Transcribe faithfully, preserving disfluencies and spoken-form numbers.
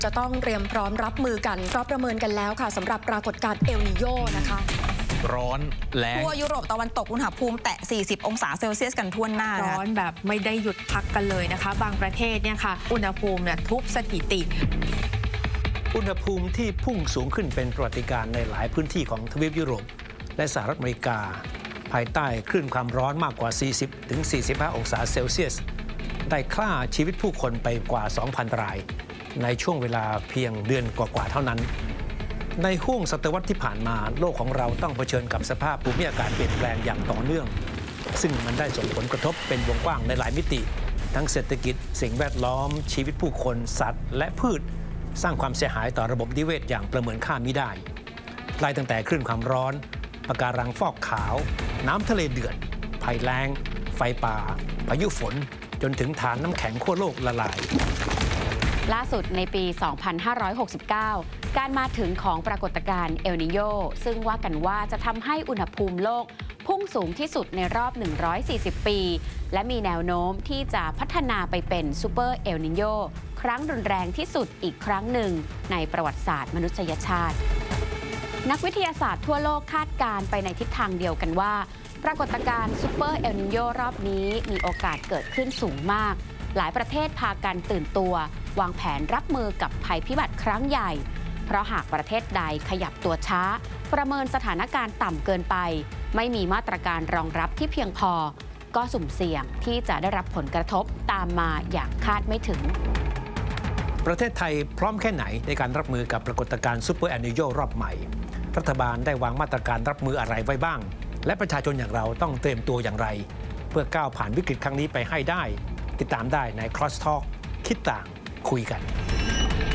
จะต้องเตรียมพร้อมรับมือกันเพราะประเมินกันแล้วค่ะสำหรับปรากฏการณ์เอลนีโญนะคะร้อนแล้งทั่วยุโรปตะวันตกอุณหภูมิแตะสี่สิบองศาเซลเซียสกันทั่วหน้าร้อนแบบไม่ได้หยุดพักกันเลยนะคะบางประเทศเนี่ยค่ะอุณหภูมิเนี่ยทุบสถิติอุณหภูมิที่พุ่งสูงขึ้นเป็นประวัติการณ์ในหลายพื้นที่ของทวีปยุโรปและสหรัฐอเมริกาภายใต้คลื่นความร้อนมากกว่า สี่สิบถึงสี่สิบห้า องศาเซลเซียสได้ฆ่าชีวิตผู้คนไปกว่า สองพัน รายในช่วงเวลาเพียงเดือนกว่าๆเท่านั้นในห้วงศตวรรษที่ผ่านมาโลกของเราต้องเผชิญกับสภาพภูมิอากาศเปลี่ยนแปลงอย่างต่อเนื่องซึ่งมันได้ส่งผลกระทบเป็นวงกว้างในหลายมิติทั้งเศรษฐกิจสิ่งแวดล้อมชีวิตผู้คนสัตว์และพืชสร้างความเสียหายต่อระบบนิเวศอย่างประเมินค่ามิได้ไล่ตั้งแต่คลื่นความร้อนปะการังฟอกขาวน้ำทะเลเดือดภัยแล้งไฟป่าพายุฝนจนถึงฐานน้ำแข็งขั้วโลกละลายล่าสุดในปี สองพันห้าร้อยหกสิบเก้า การมาถึงของปรากฏการณ์เอลนีโญซึ่งว่ากันว่าจะทำให้อุณหภูมิโลกพุ่งสูงที่สุดในรอบ หนึ่งร้อยสี่สิบ ปีและมีแนวโน้มที่จะพัฒนาไปเป็นซูเปอร์เอลนีโญครั้งรุนแรงที่สุดอีกครั้งหนึ่งในประวัติศาสตร์มนุษยชาตินักวิทยาศาสตร์ทั่วโลกคาดการณ์ไปในทิศทางเดียวกันว่าปรากฏการณ์ซูเปอร์เอลนีโญรอบนี้มีโอกาสเกิดขึ้นสูงมากหลายประเทศพากันตื่นตัววางแผนรับมือกับภัยพิบัติครั้งใหญ่เพราะหากประเทศใดขยับตัวช้าประเมินสถานการณ์ต่ำเกินไปไม่มีมาตรการรองรับที่เพียงพอก็สุ่มเสี่ยงที่จะได้รับผลกระทบตามมาอย่างคาดไม่ถึงประเทศไทยพร้อมแค่ไหนในการรับมือกับปรากฏการณ์ซูเปอร์เอลนีโญรอบใหม่รัฐบาลได้วางมาตรการรับมืออะไรไว้บ้างและประชาชนอย่างเราต้องเตรียมตัวอย่างไรเพื่อก้าวผ่านวิกฤตครั้งนี้ไปให้ได้ติดตามได้ใน Cross Talk คิดต่างคุยกัน